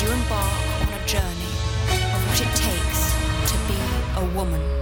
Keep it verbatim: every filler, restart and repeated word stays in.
as you embark on a journey of what it takes to be a woman.